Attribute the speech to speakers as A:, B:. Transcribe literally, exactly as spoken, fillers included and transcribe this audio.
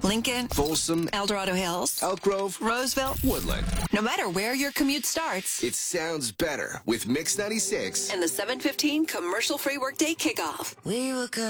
A: Lincoln,
B: Folsom,
A: El Dorado Hills,
B: Elk Grove,
A: Roseville.
B: Woodland.
A: No matter where your commute starts,
B: It sounds better with Mix ninety-six.
A: and the seven fifteen commercial-free workday kickoff.
C: We were good.